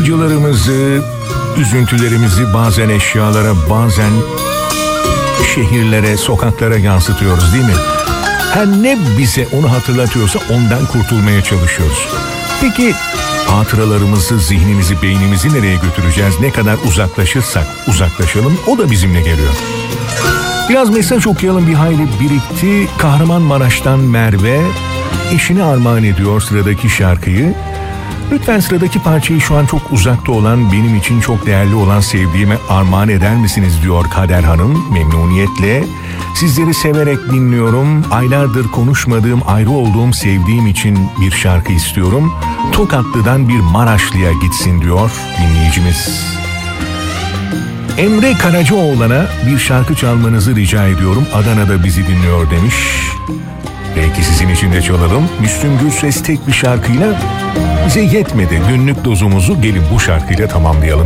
acılarımızı, üzüntülerimizi bazen eşyalara, bazen şehirlere, sokaklara yansıtıyoruz değil mi? Her ne bize onu hatırlatıyorsa ondan kurtulmaya çalışıyoruz. Peki hatıralarımızı, zihnimizi, beynimizi nereye götüreceğiz? Ne kadar uzaklaşırsak uzaklaşalım o da bizimle geliyor. Biraz mesaj okuyalım, bir hayli birikti. Kahramanmaraş'tan Merve eşine armağan ediyor sıradaki şarkıyı. Lütfen sıradaki parçayı şu an çok uzakta olan, benim için çok değerli olan sevdiğime armağan eder misiniz diyor Kader Hanım memnuniyetle. Sizleri severek dinliyorum. Aylardır konuşmadığım, ayrı olduğum, sevdiğim için bir şarkı istiyorum. Tokatlı'dan bir Maraşlı'ya gitsin diyor dinleyicimiz. Emre Karacaoğlan'a bir şarkı çalmanızı rica ediyorum. Adana'da bizi dinliyor demiş. Belki sizin için de çalalım. Müslüm Gürses tek bir şarkıyla bize yetmedi. Günlük dozumuzu gelin bu şarkıyla tamamlayalım.